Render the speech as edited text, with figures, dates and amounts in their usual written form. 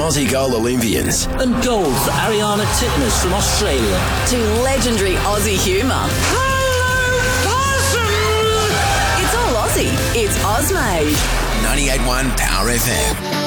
Aussie goal Olympians. And gold for Ariana Titmus from Australia. To legendary Aussie humour. It's all Aussie. It's Ozmade. 98.1 Power FM.